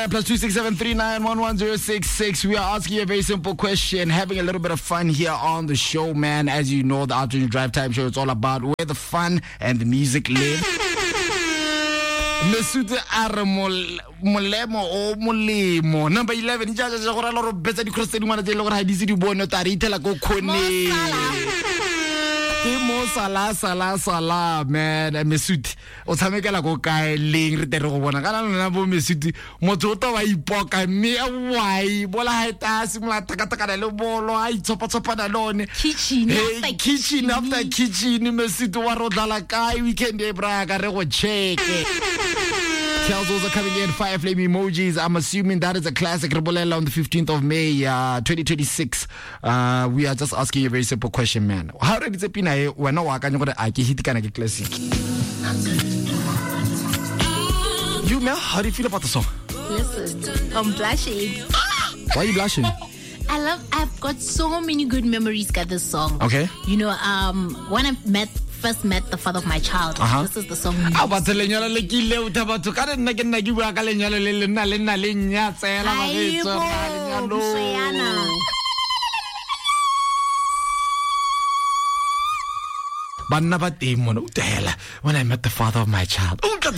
Plus 26739111066. We are asking you a very simple question, having a little bit of fun here on the show, man. As you know, the Afternoon Drive Time Show, it's all about where the fun and the music live. Mesute are molemo o molemo. Number 11, ijaja ja go rala ro betsa di cross di ngwana tse le gore ha di se di bone ta re itela go khone. Mo sala man Mesut o tshamekela go kae leng re tere go bona kana lona bo Mesut motho o ta wa ipoka me why bola ha ta simula taka le bolo a itsopa na lone kitchen after kitchen Mesut wa ro dlala kae weekend e bra ka re go check. Kelsos are coming in, fire flame emojis. I'm assuming that is a classic. Rebolela on the 15th of May, 2026. We are just asking you a very simple question, man. How did it pina when no waka nyoko a ke hit kana ke classic? You, Mel, how do you feel about the song? Listen, I'm blushing. Why are you blushing? I've got so many good memories with this song. Okay. You know, when I first met the father of my child, this is the song. When I met the father of my child.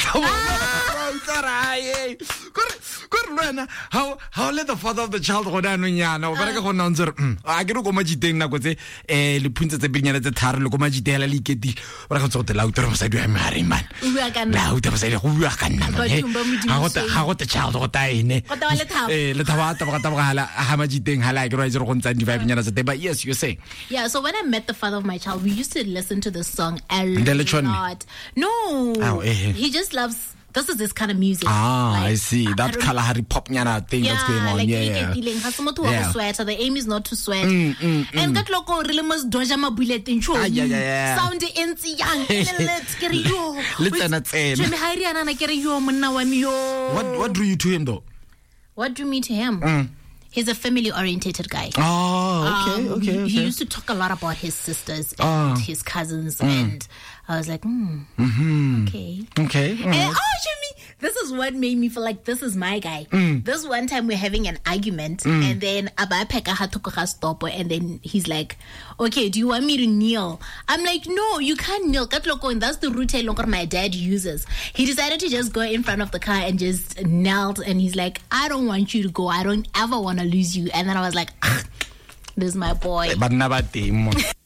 How let the father of the child go down nyana ba re go nna ntse a ke re go majiteng na go tse le puntse tse binyana tse tharo le go majitela le iketi ba re go tsotela la utero mosadi wa mare man la utero mosadi go bua ka nna man ha go te child go ta ene le thaba ta ba hala ha majiteng hala ke re go ntsa di vibe nyana tse but yes you say yeah. So when I met the father of my child, we used to listen to this song a lot. No, he just loves. This is this kind of music. I see. That Kalahari pop nyana thing that's going on. Like the aim is not to sweat. And that loco really must doja ma bullet in show. Sound NC young. Let's get you. What drew you to him though? What drew me to him? He's a family-orientated guy. Oh, okay. He used to talk a lot about his sisters and his cousins, and I was like, okay. And Jimmy, this is what made me feel like this is my guy. This one time we're having an argument, and then Abapeka had to stop, and then he's like, okay, do you want me to kneel? I'm like, no, you can't kneel. And that's the route my dad uses. He decided to just go in front of the car and just knelt, and he's like, I don't want you to go. I don't ever want to lose you. And then I was like, this is my boy. But never